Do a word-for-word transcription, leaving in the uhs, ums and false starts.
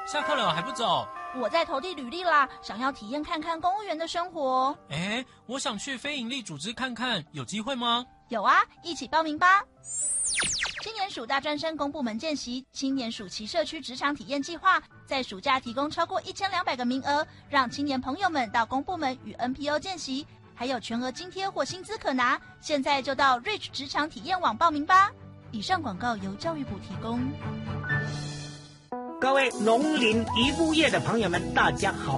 下课了还不走？ 我在投递履历啦，想要体验看看公务员的生活。 哎，我想去非营利组织看看，有机会吗？ 有啊，一起报名吧。青年署大专生公部门见习青年暑期社区职场体验计划，在暑假提供超过一千两百个名额，让青年朋友们到公部门与 N P O 见习，还有全额津贴或薪资可拿。现在就到 Reach 职场体验网报名吧。以上广告由教育部提供。 各位农林渔牧业的朋友们，大家好。